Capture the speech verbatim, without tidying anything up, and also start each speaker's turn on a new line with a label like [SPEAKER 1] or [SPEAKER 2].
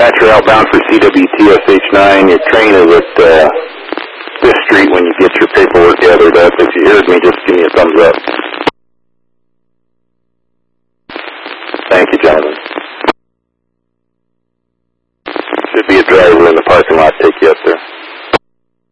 [SPEAKER 1] dispatcher outbound for C W T S H nine. Your train is at uh, this street when you get your paperwork gathered up. If you heard me, just give me a thumbs up. Thank you, gentlemen. Should be a driver in the parking